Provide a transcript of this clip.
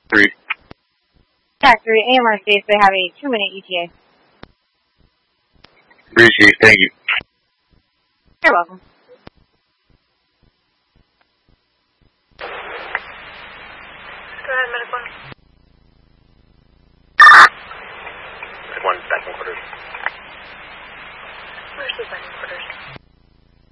3. Factory AMR space, they have a 2-minute ETA. Appreciate it. Thank you. You're welcome.